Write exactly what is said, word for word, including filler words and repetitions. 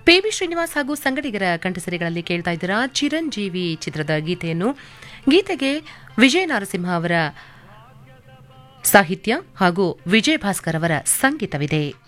P B Srinivas ಹಾಗೂ ಸಂಗಡಿಗರ ಕಂಠಸರಿಗಳಲ್ಲಿ ಕೇಳ್ತಾ ಇದ್ದೀರಾ ಚಿರಂಜೀವಿ ಚಿತ್ರದ ಗೀತೆಯನ್ನು. ಗೀತೆಗೆ ವಿಜಯ ನರಸಿಂಹ ಅವರ ಸಾಹಿತ್ಯ ಹಾಗೂ ವಿಜಯ ಭಾಸ್ಕರ್ ಅವರ ಸಂಗೀತವಿದೆ.